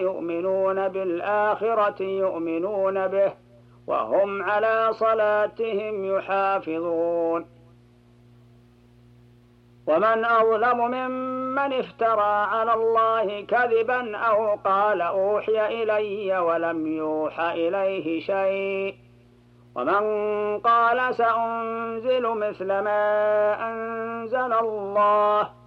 يؤمنون بالآخرة يؤمنون به وهم على صلاتهم يحافظون. ومن أظلم ممن افترى على الله كذبا أو قال أوحي إلي ولم يوحى إليه شيء، ومن قال سأنزل مثل ما أنزل الله